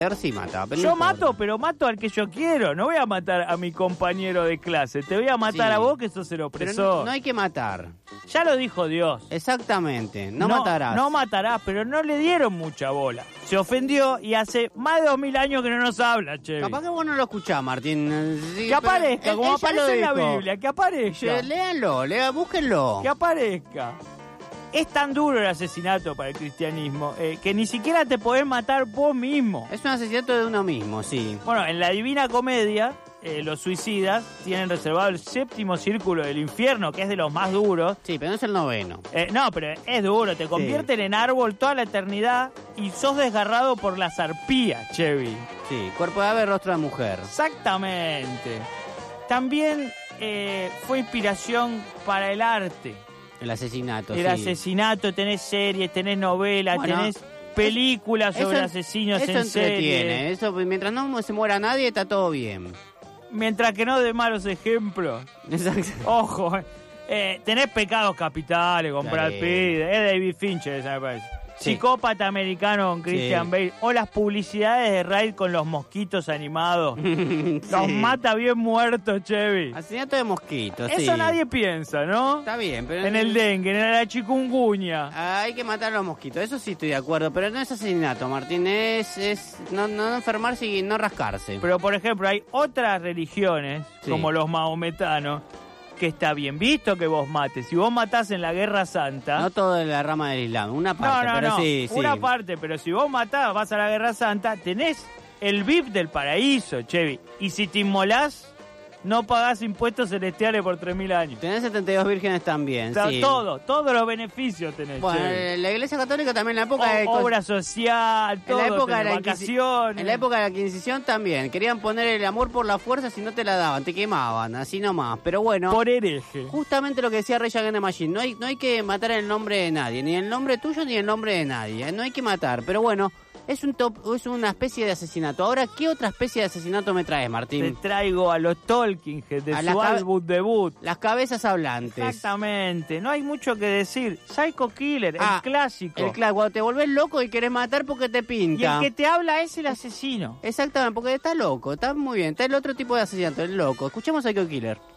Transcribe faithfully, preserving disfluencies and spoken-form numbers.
Sí mata, pero yo no mato, importa. pero mato al que yo quiero. No voy a matar a mi compañero de clase. Te voy a matar Sí. a vos, que sos el Pero opresor. no, no hay que matar. Ya lo dijo Dios. Exactamente, no, matarás. No matarás, pero no le dieron mucha bola. Se ofendió y hace más de dos mil años que no nos habla, che. Capaz que vos no lo escuchás, Martín. Sí, Que pero aparezca, él- como él ya lo aparece en la dijo. Biblia, que aparezca. Che, léanlo, lea, búsquenlo. Que aparezca. Es tan duro el asesinato para el cristianismo eh, que ni siquiera te podés matar vos mismo. Es un asesinato de uno mismo, sí. Bueno, en la Divina Comedia, eh, los suicidas tienen reservado el séptimo círculo del infierno, que es de los más duros. Sí, pero no es el noveno. Eh, no, pero es duro, te convierten en árbol toda la eternidad y sos desgarrado por las arpías, Chevy. Sí, cuerpo de ave, rostro de mujer. Exactamente. También eh, fue inspiración para el arte. El asesinato, El sí. asesinato, tenés series, tenés novelas, Bueno, tenés películas Eso- sobre asesinos eso en entretiene. serie. Eso, mientras no se muera nadie, está todo bien. Mientras que no de malos ejemplos. Exacto. Ojo, eh, tenés Pecados Capitales con Brad Dale. Pitt, es David Fincher, esa me parece. Sí. Psicópata Americano con Christian Sí. Bale. O las publicidades de Raid con los mosquitos animados. Los Sí. mata bien muertos, Chevy. Asesinato de mosquitos, sí. Eso nadie piensa, ¿no? Está bien, pero... En el dengue, en la chikungunya. Hay que matar a los mosquitos, eso sí estoy de acuerdo, pero no es asesinato, Martín, es, es no, no, no enfermarse y no rascarse. Pero, por ejemplo, hay otras religiones, Sí. como los mahometanos, que está bien visto que vos mates. Si vos matás en la Guerra Santa... No toda la rama del Islam, una parte, no, no, pero no, sí, sí. una parte, pero si vos matás, vas a la Guerra Santa, tenés el V I P del paraíso, Chevy. Y si te inmolás, no pagás impuestos celestiales por tres mil años. Tenés setenta y dos vírgenes también, O sea, sí. todo, todos los beneficios tenés, Bueno, Chevy. la Iglesia Católica también en la época de... O- obra social, En todo, la época de tenés la Inquisi- vacaciones. En la época de la Inquisición también. Querían poner el amor por la fuerza, si no te la daban, te quemaban, así nomás. Pero bueno, Por hereje. justamente lo que decía Rage Against the Machine, no hay, no hay que matar el nombre de nadie, ni el nombre tuyo ni el nombre de nadie. ¿eh? No hay que matar, pero bueno, es un top, es una especie de asesinato. Ahora, ¿qué otra especie de asesinato me traes, Te Martín? traigo a los Tolkien de A su las cabe- álbum debut. Las cabezas hablantes. Exactamente, no hay mucho que decir. Psycho Killer, Ah, el clásico. El claro, cuando te volvés loco y querés matar porque te y pinta. el que te habla es el asesino. Exactamente, porque está loco, está muy bien. Está el otro tipo de asesinato, el loco. Escuchemos a Psycho Killer.